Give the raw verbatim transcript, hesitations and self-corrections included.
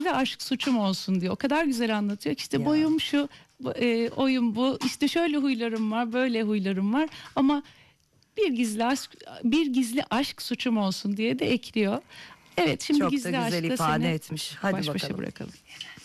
ve aşk suçum olsun diyor. O kadar güzel anlatıyor ki işte Ya. boyum şu, bu- e, oyum bu, işte şöyle huylarım var, böyle huylarım var ama bir gizli aşk, bir gizli aşk suçum olsun diye de ekliyor. Evet, şimdi Çok da gizli güzel aşkla ifade seni etmiş. Hadi baş başa bakalım. bırakalım.